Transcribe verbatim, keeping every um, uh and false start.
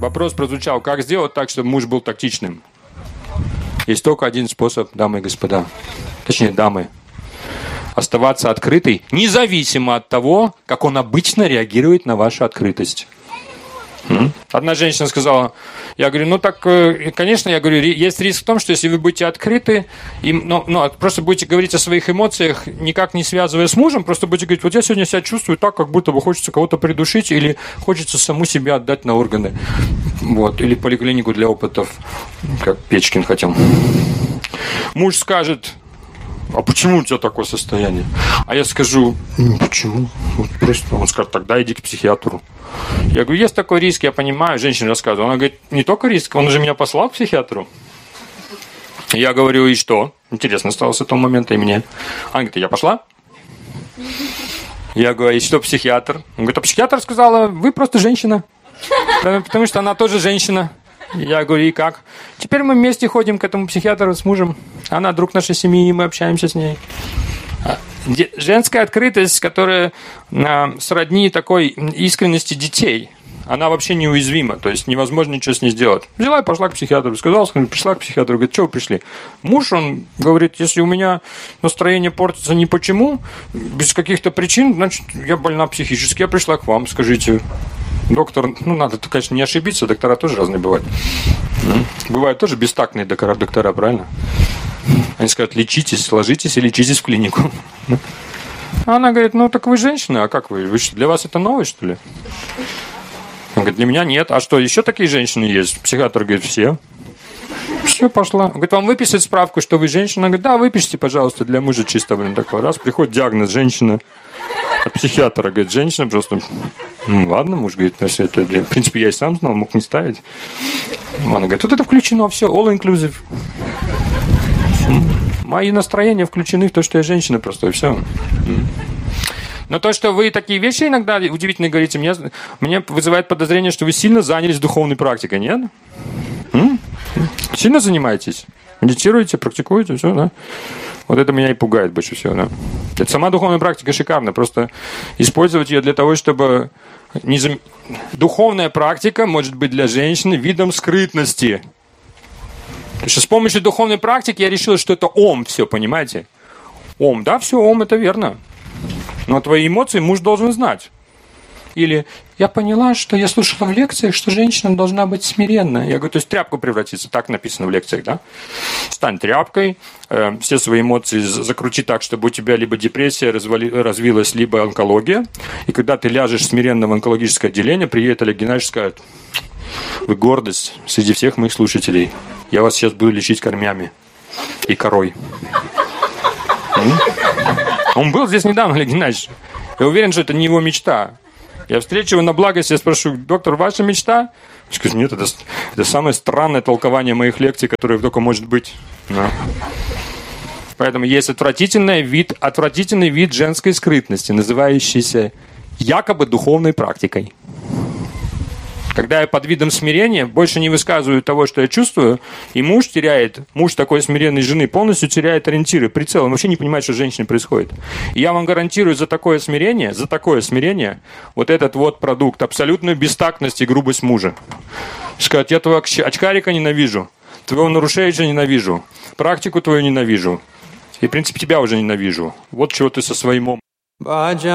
Вопрос прозвучал, как сделать так, чтобы муж был тактичным? Есть только один способ, дамы и господа. Точнее, дамы. Оставаться открытой, независимо от того, как он обычно реагирует на вашу открытость. Одна женщина сказала, я говорю, ну так, конечно, я говорю, есть риск в том, что если вы будете открыты, и, ну, ну, просто будете говорить о своих эмоциях, никак не связывая с мужем, просто будете говорить, вот я сегодня себя чувствую так, как будто бы хочется кого-то придушить, или хочется саму себя отдать на органы, вот, или поликлинику для опытов, как Печкин хотел. Муж скажет, а почему у тебя такое состояние? А я скажу, почему? Вот просто. Он скажет, тогда иди к психиатру. Я говорю, есть такой риск, я понимаю. Женщина рассказывала. Она говорит, не только риск, он уже меня послал к психиатру. Я говорю, и что? Интересно стало с этого момента и мне. Она говорит, я пошла? Я говорю, и что психиатр? Он говорит, а психиатр сказала, вы просто женщина. Потому что она тоже женщина. Я говорю, и как? Теперь мы вместе ходим к этому психиатру с мужем. Она друг нашей семьи, и мы общаемся с ней. Женская открытость, которая сродни такой искренности детей, она вообще неуязвима. То есть невозможно ничего с ней сделать. Взяла и пошла к психиатру. Сказала, пришла к психиатру. Говорит, что вы пришли? Муж, он говорит, если у меня настроение портится ни почему, без каких-то причин, значит, я больна психически. Я пришла к вам, скажите. Доктор, ну, надо, конечно, не ошибиться, доктора тоже разные бывают. Бывают тоже бестактные доктора, доктора, правильно? Они скажут, лечитесь, ложитесь и лечитесь в клинику. А она говорит, ну, так вы женщина, а как вы? Вы что, для вас это новое, что ли? Он говорит, для меня нет. А что, еще такие женщины есть? Психиатр говорит, все. Все, пошла. Он говорит, вам выписать справку, что вы женщина? Он говорит, да, выпишите, пожалуйста, для мужа чисто, блин, такой. Раз, приходит диагноз, женщина. От психиатра, говорит, женщина просто... Ну, ладно, муж говорит, на все это... В принципе, я и сам знал, мог не ставить. Она говорит, вот это включено, все, all inclusive. Мои настроения включены в то, что я женщина просто, и все. Но то, что вы такие вещи иногда удивительно говорите, мне, мне вызывает подозрение, что вы сильно занялись духовной практикой, нет? М? Сильно занимаетесь? Медитируете, практикуете, все, да? Вот это меня и пугает больше всего, да? Это сама духовная практика шикарна, просто использовать ее для того, чтобы... Не зам... Духовная практика может быть для женщины видом скрытности. Потому что с помощью духовной практики я решил, что это ом все, понимаете? Ом, да, все, ом, это верно. Но твои эмоции муж должен знать. Или я поняла, что я слушала в лекциях, что женщина должна быть смиренна. Я говорю, то есть тряпку превратиться, так написано в лекциях, да? Стань тряпкой, э, все свои эмоции закрути так, чтобы у тебя либо депрессия развали, развилась, либо онкология. И когда ты ляжешь смиренно в онкологическое отделение, приедет Олег Геннадьевич и скажет, вы гордость среди всех моих слушателей. Я вас сейчас буду лечить корнями и корой. Он был здесь недавно, Олег Геннадьевич. Я уверен, что это не его мечта. Я встречу его на благость, я спрошу, доктор, ваша мечта? Он скажет, нет, это, это самое странное толкование моих лекций, которое только может быть. Да. Поэтому есть отвратительный вид, отвратительный вид женской скрытности, называющийся якобы духовной практикой. Когда я под видом смирения больше не высказываю того, что я чувствую, и муж теряет, муж такой смиренной жены полностью теряет ориентиры, прицел, он вообще не понимает, что с женщиной происходит. И я вам гарантирую за такое смирение, за такое смирение, вот этот вот продукт, абсолютную бестактность и грубость мужа. Сказать, я твоего очкарика ненавижу, твоего нарушителя ненавижу, практику твою ненавижу, и в принципе тебя уже ненавижу. Вот чего ты со своим умом.